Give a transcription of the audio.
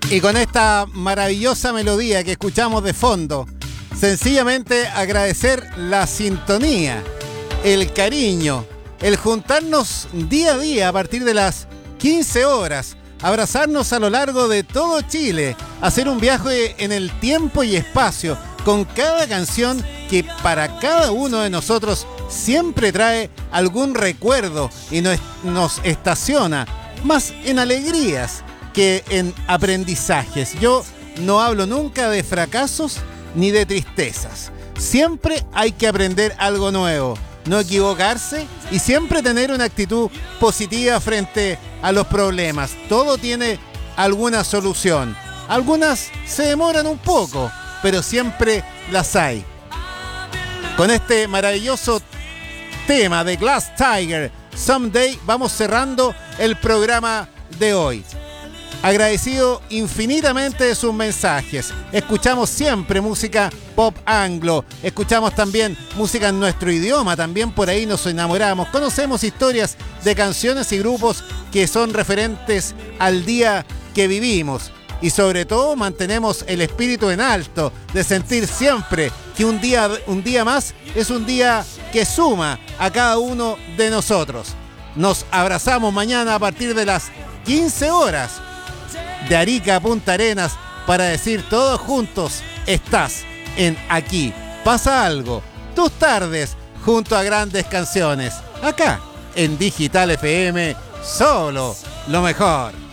Y con esta maravillosa melodía que escuchamos de fondo, sencillamente agradecer la sintonía, el cariño, el juntarnos día a día a partir de las 15 horas, abrazarnos a lo largo de todo Chile, hacer un viaje en el tiempo y espacio con cada canción que para cada uno de nosotros siempre trae algún recuerdo y nos estaciona más en alegrías que en aprendizajes. Yo no hablo nunca de fracasos ni de tristezas. Siempre hay que aprender algo nuevo, no equivocarse y siempre tener una actitud positiva frente a los problemas. Todo tiene alguna solución. Algunas se demoran un poco, pero siempre las hay. Con este maravilloso tema de Glass Tiger, Someday, vamos cerrando el programa de hoy. Agradecido infinitamente de sus mensajes. Escuchamos siempre música pop anglo. Escuchamos también música en nuestro idioma. También por ahí nos enamoramos. Conocemos historias de canciones y grupos que son referentes al día que vivimos. Y sobre todo mantenemos el espíritu en alto de sentir siempre que un día más es un día que suma a cada uno de nosotros. Nos abrazamos mañana a partir de las 15 horas. De Arica a Punta Arenas para decir todos juntos, estás en Aquí Pasa Algo, tus tardes junto a grandes canciones, acá en Digital FM, solo lo mejor.